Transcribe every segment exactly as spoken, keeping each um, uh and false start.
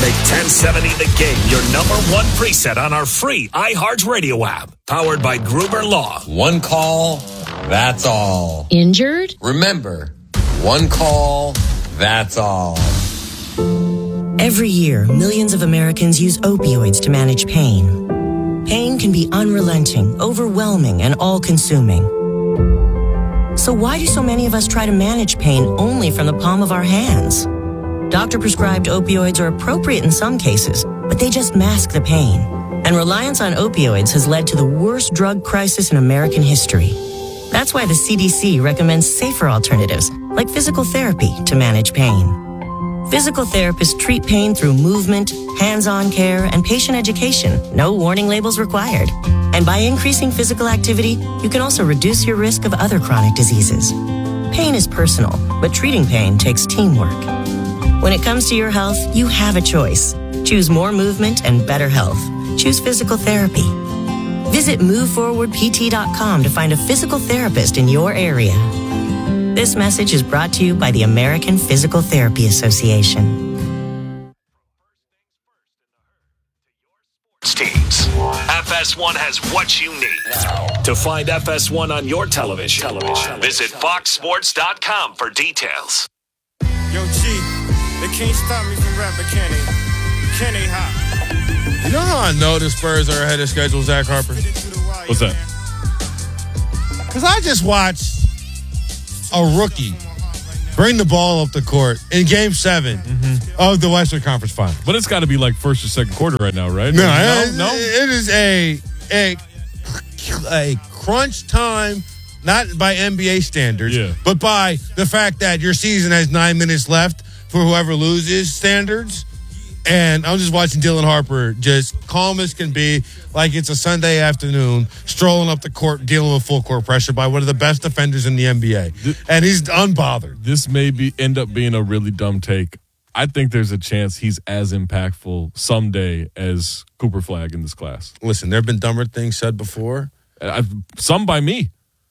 Make ten seventy The Game your number one preset on our free iHeartRadio app. Powered by Gruber Law. One call, that's all. Injured? Remember, one call, that's all. Every year, millions of Americans use opioids to manage pain. Pain can be unrelenting, overwhelming, and all-consuming. So why do so many of us try to manage pain only from the palm of our hands? Doctor-prescribed opioids are appropriate in some cases, but they just mask the pain. And reliance on opioids has led to the worst drug crisis in American history. That's why the C D C recommends safer alternatives, like physical therapy, to manage pain. Physical therapists treat pain through movement, hands-on care, and patient education. No warning labels required. And by increasing physical activity, you can also reduce your risk of other chronic diseases. Pain is personal, but treating pain takes teamwork. When it comes to your health, you have a choice. Choose more movement and better health. Choose physical therapy. Visit move forward p t dot com to find a physical therapist in your area. This message is brought to you by the American Physical Therapy Association. Teams. F S one has what you need. To find F S one on your television, television. Visit fox sports dot com for details. Yo, G, they can't stop me from rapping, can they? Can they hop? You know how I know the Spurs are ahead of schedule, Zach Harper? What's that? Because I just watched a rookie bring the ball up the court in Game Seven mm-hmm. of the Western Conference Finals. But it's got to be like first or second quarter right now, right? No, no, it, no? It is a, a a crunch time, not by N B A standards, yeah. but by the fact that your season has nine minutes left for whoever loses standards. And I'm just watching Dylan Harper just calm as can be, like it's a Sunday afternoon, strolling up the court, dealing with full court pressure by one of the best defenders in the N B A. And he's unbothered. This may be end up being a really dumb take. I think there's a chance he's as impactful someday as Cooper Flagg in this class. Listen, there have been dumber things said before. I've, some by me.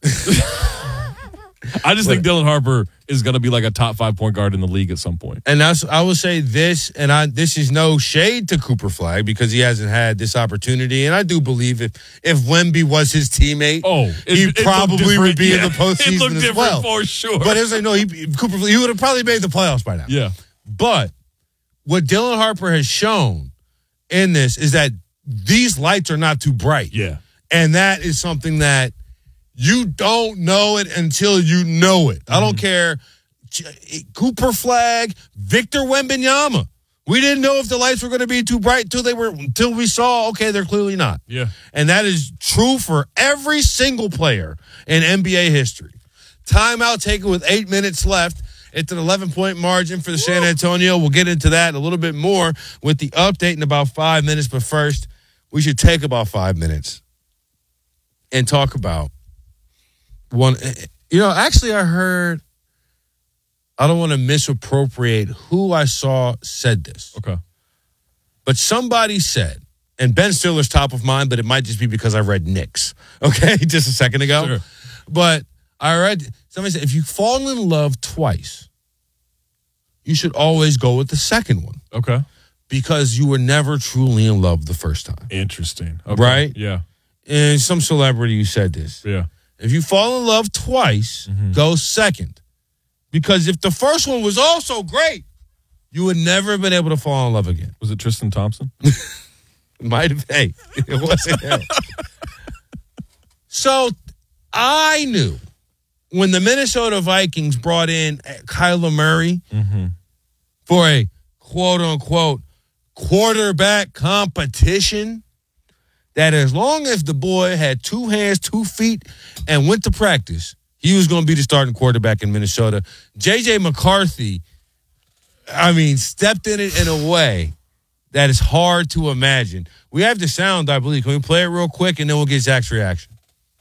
I just think Dylan Harper is going to be like a top five point guard in the league at some point. And that's, I will say this, and I this is no shade to Cooper Flagg because he hasn't had this opportunity. And I do believe if if Wemby was his teammate, oh, it, he it probably would be yeah. in the postseason it looked as different well. For sure. But it's like no, he Cooper he would have probably made the playoffs by now. Yeah. But what Dylan Harper has shown in this is that these lights are not too bright. Yeah. And that is something that you don't know it until you know it. Mm-hmm. I don't care. Cooper Flagg, Victor Wembanyama. We didn't know if the lights were going to be too bright until they were until we saw, okay, they're clearly not. Yeah. And that is true for every single player in N B A history. Timeout taken with eight minutes left. It's an eleven-point margin for the San Antonio. We'll get into that a little bit more with the update in about five minutes. But first, we should take about five minutes and talk about one. You know, actually, I heard, I don't want to misappropriate who I saw said this. Okay. But somebody said, and Ben Stiller's top of mind, but it might just be because I read Knicks, okay, just a second ago. Sure. But I read, somebody said, if you fall in love twice, you should always go with the second one. Okay. Because you were never truly in love the first time. Interesting. Okay. Right? Yeah. And some celebrity who said this. Yeah. If you fall in love twice, mm-hmm. go second. Because if the first one was also great, you would never have been able to fall in love again. Was it Tristan Thompson? Might have. Hey, it wasn't him. So I knew when the Minnesota Vikings brought in Kyler Murray mm-hmm. for a quote-unquote quarterback competition, that as long as the boy had two hands, two feet, and went to practice, he was going to be the starting quarterback in Minnesota. J J McCarthy, I mean, stepped in it in a way that is hard to imagine. We have the sound, I believe. Can we play it real quick, and then we'll get Zach's reaction?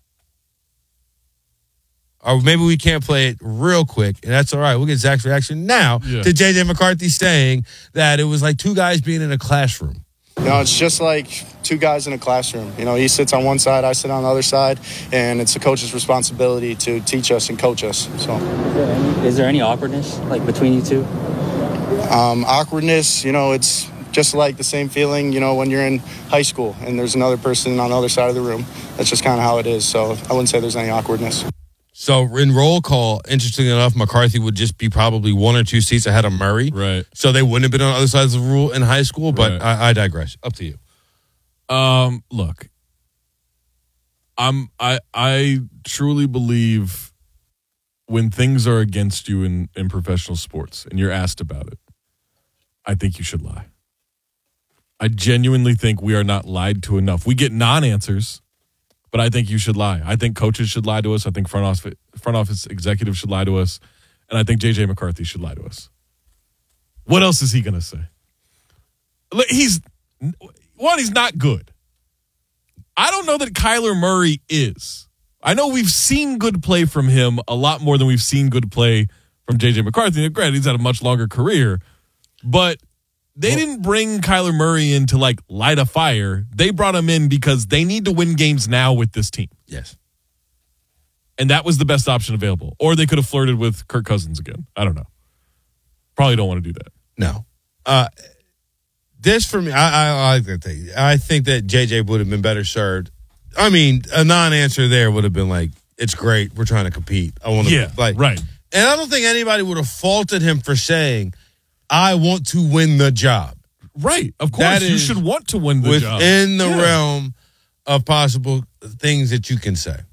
Or maybe we can't play it real quick, and that's all right. We'll get Zach's reaction now yeah. to J J McCarthy saying that it was like two guys being in a classroom. You know, it's just like two guys in a classroom. You know, he sits on one side, I sit on the other side, and it's the coach's responsibility to teach us and coach us. So, is there any, is there any awkwardness like between you two? Um, awkwardness, you know, it's just like the same feeling, you know, when you're in high school and there's another person on the other side of the room. That's just kind of how it is. So I wouldn't say there's any awkwardness. So in roll call, interestingly enough, McCarthy would just be probably one or two seats ahead of Murray. Right. So they wouldn't have been on other sides of the rule in high school, but Right. I, I digress. Up to you. Um, look, I'm I I truly believe when things are against you in, in professional sports and you're asked about it, I think you should lie. I genuinely think we are not lied to enough. We get non-answers, but I think you should lie. I think coaches should lie to us. I think front office front office executives should lie to us, and I think J J McCarthy should lie to us. What else is he going to say? He's one, he's not good. I don't know that Kyler Murray is. I know we've seen good play from him a lot more than we've seen good play from J J McCarthy. Granted, he's had a much longer career, but they didn't bring Kyler Murray in to like light a fire. They brought him in because they need to win games now with this team. Yes. And that was the best option available. Or they could have flirted with Kirk Cousins again. I don't know. Probably don't want to do that. No. Uh, this for me, I, I, I, I think that J J would have been better served. I mean, a non-answer there would have been like, it's great. We're trying to compete. I want to, Yeah, like, right. And I don't think anybody would have faulted him for saying, I want to win the job. Right. Of course, That you is should want to win the job. Within the Yeah. realm of possible things that you can say.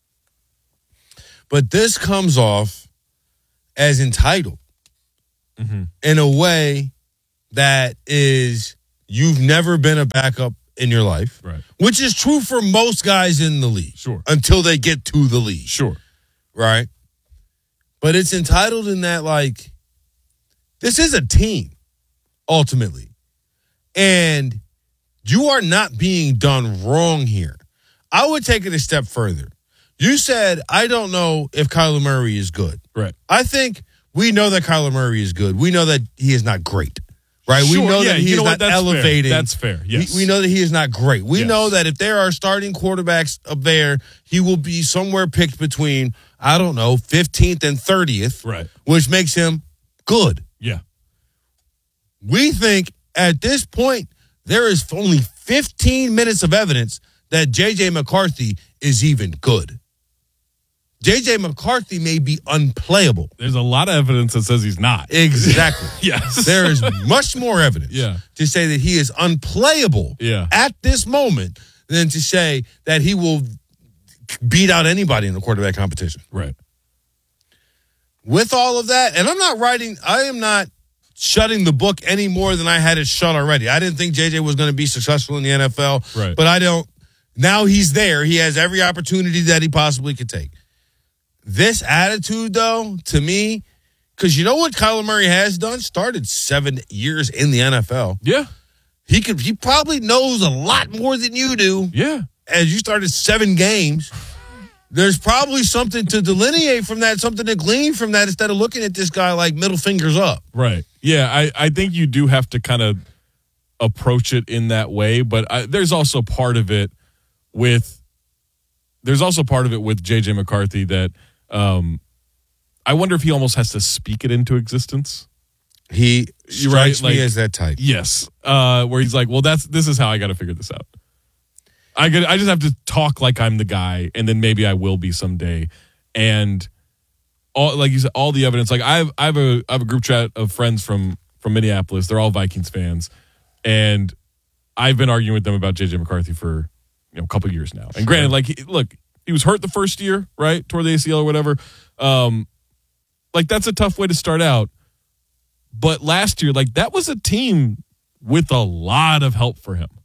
But this comes off as entitled Mm-hmm. in a way that is, you've never been a backup in your life, Right. which is true for most guys in the league. Sure. Until they get to the league. Sure. Right? But it's entitled in that, like, this is a team, ultimately. And you are not being done wrong here. I would take it a step further. You said, I don't know if Kyler Murray is good. Right. I think we know that Kyler Murray is good. We know that he is not great. Right? Sure, we know yeah, that he you is know what? not That's fair. elevating. That's fair, yes. We, we know that he is not great. We Yes. know that if there are starting quarterbacks up there, he will be somewhere picked between, I don't know, fifteenth and thirtieth. Right. Which makes him good. Yeah. We think at this point, there is only fifteen minutes of evidence that J J McCarthy is even good. J J McCarthy may be unplayable. There's a lot of evidence that says he's not. Exactly. Yes. There is much more evidence Yeah. to say that he is unplayable Yeah. at this moment than to say that he will beat out anybody in the quarterback competition. Right. With all of that, and I'm not writing, I am not shutting the book any more than I had it shut already. I didn't think J J was going to be successful in the N F L, Right. but I don't. Now he's there. He has every opportunity that he possibly could take. This attitude, though, to me, because you know what Kyler Murray has done? Started seven years in the N F L. Yeah. He could. He probably knows a lot more than you do. Yeah. As you started seven games, there's probably something to delineate from that, something to glean from that, instead of looking at this guy like middle fingers up. Right. Yeah, I, I think you do have to kind of approach it in that way, but I, there's also part of it with there's also part of it with J J McCarthy that um, I wonder if he almost has to speak it into existence. He You're right, strikes me like- as that type. Yes, uh, where he's like, well, that's this is how I got to figure this out. I could, I just have to talk like I'm the guy, and then maybe I will be someday. And all, like you said, all the evidence. Like I have, I have a, I have a group chat of friends from from Minneapolis. They're all Vikings fans, and I've been arguing with them about J J McCarthy for you know a couple of years now. And granted, like he, look, he was hurt the first year, right, tore the A C L or whatever. Um, like that's a tough way to start out. But last year, like that was a team with a lot of help for him.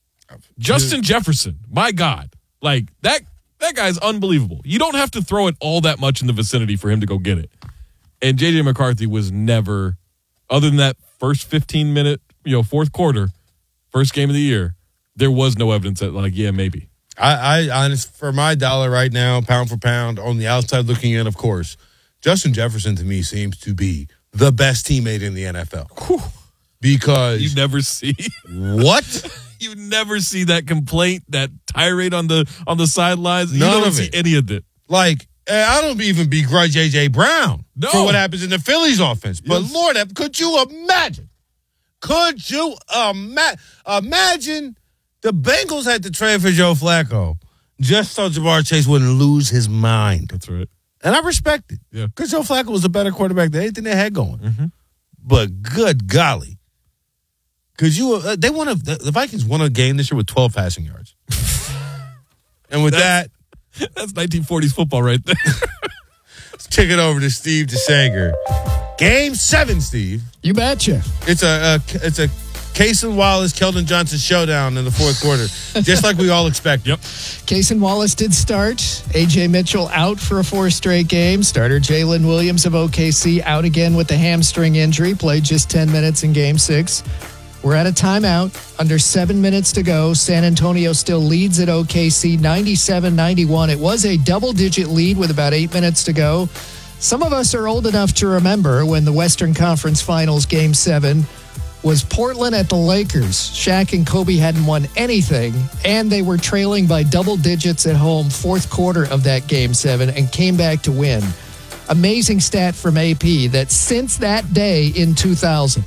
Justin Jefferson, my God, like that that guy's unbelievable. You don't have to throw it all that much in the vicinity for him to go get it. And J J McCarthy was never, other than that first fifteen minute, you know, fourth quarter, first game of the year, there was no evidence that like, yeah, maybe. I, I honest for my dollar right now, pound for pound, on the outside looking in, of course, Justin Jefferson to me seems to be the best teammate in the N F L. Whew. Because You never see what? you never see that complaint, that tirade on the on the sidelines. You None don't of see it. any of it. Like, eh, I don't even begrudge A J Brown No. for what happens in the Phillies offense. But Yes. Lord, could you imagine Could you ima- imagine the Bengals had to trade for Joe Flacco just so Jamar Chase wouldn't lose his mind? That's right. And I respect it. Yeah. Because Joe Flacco was a better quarterback than anything they had going. Mm-hmm. But good golly. Because you, uh, they won a, the, the Vikings won a game this year with twelve passing yards. And with That's- that, That's nineteen forties football right there. let's kick it over to Steve DeSanger. Game seven, Steve. You betcha. It's a, a it's a Cason Wallace, Keldon Johnson showdown in the fourth quarter, just like we all expected. Yep. Cason Wallace did start. A J Mitchell out for a four straight game. Starter Jalen Williams of O K C out again with the hamstring injury. Played just ten minutes in game six. We're at a timeout. Under seven minutes to go. San Antonio still leads at O K C ninety-seven ninety-one. It was a double-digit lead with about eight minutes to go. Some of us are old enough to remember when the Western Conference Finals Game seven was Portland at the Lakers. Shaq and Kobe hadn't won anything, and they were trailing by double digits at home fourth quarter of that Game seven and came back to win. Amazing stat from A P that since that day in two thousand,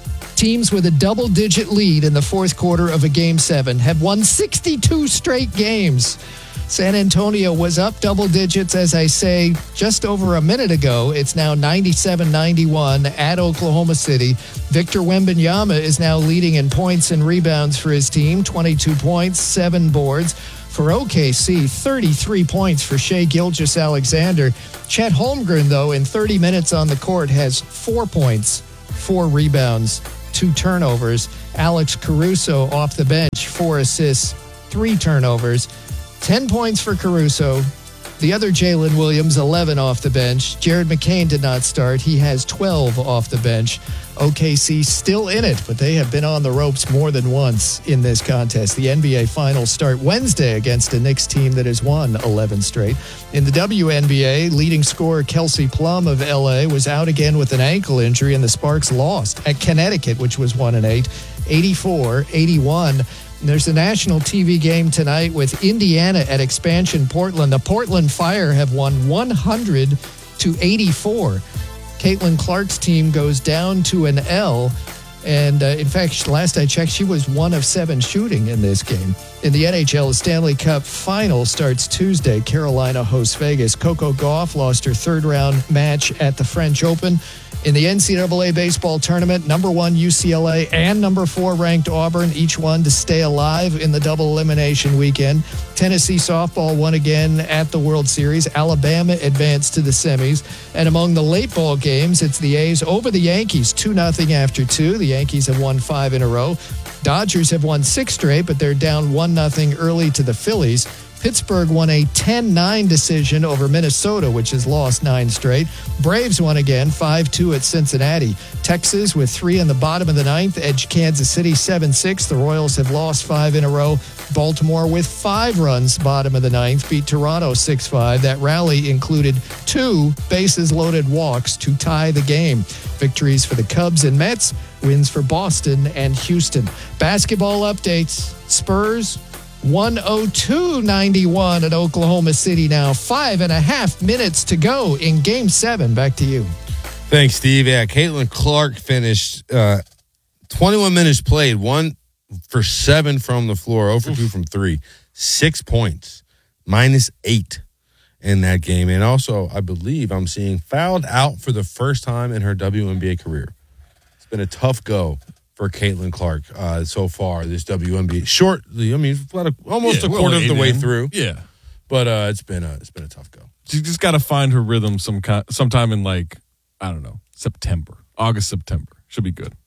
teams with a double-digit lead in the fourth quarter of a Game seven have won sixty-two straight games. San Antonio was up double digits, as I say, just over a minute ago. It's now ninety-seven ninety-one at Oklahoma City. Victor Wembanyama is now leading in points and rebounds for his team, twenty-two points, seven boards. For O K C, thirty-three points for Shai Gilgeous-Alexander. Chet Holmgren, though, in thirty minutes on the court, has four points, four rebounds, two turnovers. Alex Caruso off the bench, four assists, three turnovers. ten points for Caruso. The other Jalen Williams, eleven off the bench. Jared McCain did not start. He has twelve off the bench. O K C still in it, but they have been on the ropes more than once in this contest. The N B A Finals start Wednesday against a Knicks team that has won eleven straight. In the W N B A, leading scorer Kelsey Plum of L A was out again with an ankle injury, and the Sparks lost at Connecticut, which was one and eight, eighty-four eighty-one. There's a national T V game tonight with Indiana at Expansion Portland. The Portland Fire have won one hundred to eighty-four. Caitlin Clark's team goes down to an L. And, uh, in fact, last I checked, she was one of seven shooting in this game. In the N H L, the Stanley Cup Final starts Tuesday. Carolina hosts Vegas. Coco Gauff lost her third-round match at the French Open. In the N C double A baseball tournament, number one U C L A and number four ranked Auburn, each one to stay alive in the double elimination weekend. Tennessee softball won again at the World Series. Alabama advanced to the semis. And among the late ball games, it's the A's over the Yankees, two nothing after two. The Yankees have won five in a row. Dodgers have won six straight, but they're down one nothing early to the Phillies. Pittsburgh won a ten nine decision over Minnesota, which has lost nine straight. Braves won again, five two at Cincinnati. Texas, with three in the bottom of the ninth, edged Kansas City seven six. The Royals have lost five in a row. Baltimore, with five runs, bottom of the ninth, beat Toronto six five. That rally included two bases-loaded walks to tie the game. Victories for the Cubs and Mets, wins for Boston and Houston. Basketball updates. Spurs, one oh two ninety-one at Oklahoma City now. Five and a half minutes to go in Game seven. Back to you. Thanks, Steve. Yeah, Caitlin Clark finished uh, twenty-one minutes played, one for seven from the floor, zero for two from three. Six points, minus eight in that game. And also, I believe I'm seeing fouled out for the first time in her W N B A career. It's been a tough go for Caitlin Clark uh, so far, this W N B A. Short, I mean, about a, almost Yeah, a well, quarter of the eight way in. through. Yeah. But uh, it's been a it's been a tough go. She just got to find her rhythm some kind, sometime in, like, I don't know, September, August, September. Should be good.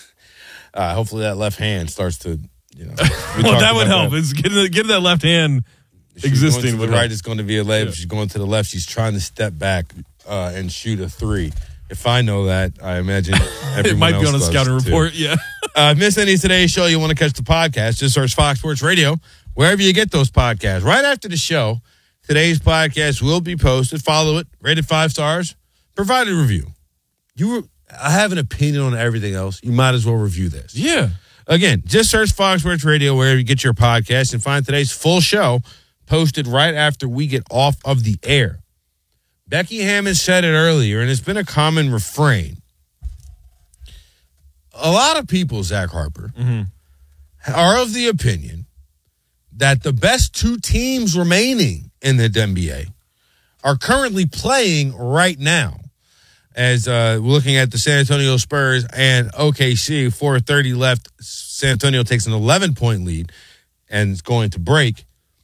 Uh, hopefully that left hand starts to, you know. we Well, talked that would about help. that. It's getting, getting that left hand She's existing going to would the right, help. it's going to be a layup. Yeah. She's going to the left. She's trying to step back uh, and shoot a three. If I know that, I imagine everyone It might be else on a does, scouting too. report. Yeah. Uh, miss any of today's show, you want to catch the podcast, just search Fox Sports Radio, wherever you get those podcasts. Right after the show, today's podcast will be posted. Follow it, rate it five stars, provide a review. You were, I have an opinion on everything else. You might as well review this. Yeah. Again, just search Fox Sports Radio wherever you get your podcast and find today's full show posted right after we get off of the air. Becky Hammond said it earlier, and it's been a common refrain. a lot of people, Zach Harper, mm-hmm. are of the opinion that the best two teams remaining in the N B A are currently playing right now. As uh, we're looking at the San Antonio Spurs and O K C, four thirty left. San Antonio takes an eleven-point lead and is going to break.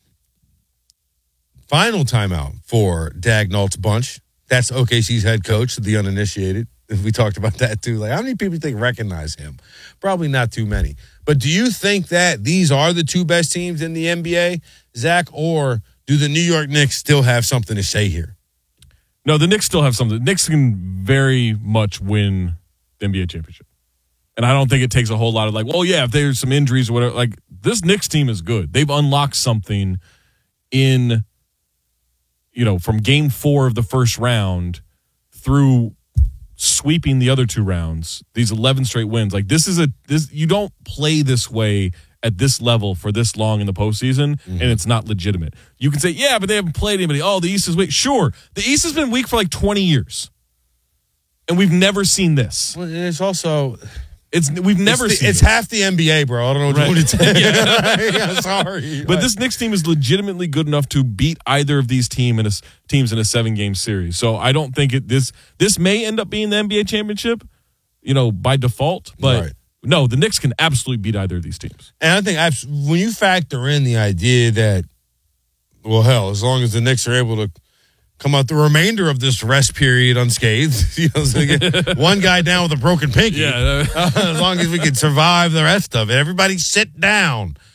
Final timeout for Dagnall's bunch. That's O K C's head coach, the uninitiated. We talked about that too. Like, how many people do you think recognize him? Probably not too many. But do you think that these are the two best teams in the N B A, Zach, or do the New York Knicks still have something to say here? No, the Knicks still have something. The Knicks can very much win the N B A championship. And I don't think it takes a whole lot of like, well, yeah, if there's some injuries or whatever. Like, this Knicks team is good. They've unlocked something in, you know, from game four of the first round through sweeping the other two rounds, these eleven straight wins. Like, this is a, this, you don't play this way at this level for this long in the postseason, mm-hmm. and it's not legitimate. You can say, yeah, but they haven't played anybody. Oh, the East is weak. Sure, the East has been weak for like twenty years, and we've never seen this. Well, it's also... It's we've never it's the, seen it's this. half the N B A, bro. I don't know what right. you want to tell you. yeah, sorry. But like, this Knicks team is legitimately good enough to beat either of these team in a, teams in a seven-game series. So I don't think it this this may end up being the N B A championship, you know, by default. But right. no, the Knicks can absolutely beat either of these teams. And I think I've, when you factor in the idea that, well, hell, as long as the Knicks are able to come out the remainder of this rest period unscathed. You know, so get one guy down with a broken pinky. Yeah, uh, as long as we can survive the rest of it. Everybody sit down.